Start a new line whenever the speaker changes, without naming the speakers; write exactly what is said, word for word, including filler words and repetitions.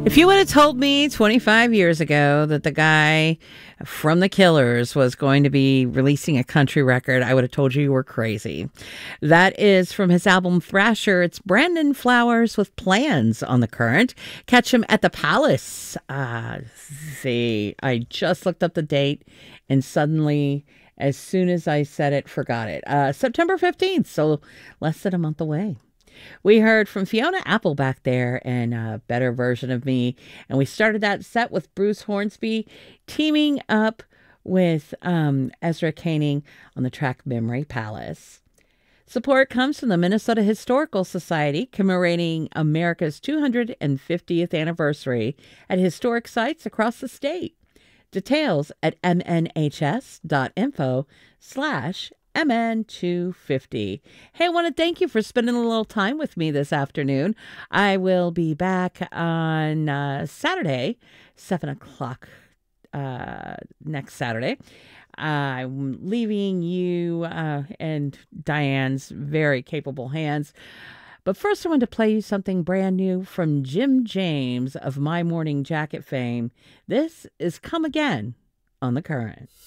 If you would have told me twenty-five years ago that the guy from The Killers was going to be releasing a country record, I would have told you you were crazy. That is from his album Thrasher. It's Brandon Flowers with Plans on The Current. Catch him at the Palace. Uh, see, I just looked up the date and suddenly, as soon as I said it, forgot it. Uh, September fifteenth, so less than a month away. We heard from Fiona Apple back there and a better version of me. And we started that set with Bruce Hornsby teaming up with um, Ezra Koenig on the track Memory Palace. Support comes from the Minnesota Historical Society commemorating America's two hundred fiftieth anniversary at historic sites across the state. Details at mnhs.info slash M N two fifty. Hey, I want to thank you for spending a little time with me this afternoon. I will be back on uh, Saturday, seven o'clock uh, next Saturday. I'm leaving you uh, and Diane's very capable hands. But first, I want to play you something brand new from Jim James of My Morning Jacket fame. This is Come Again on The Current.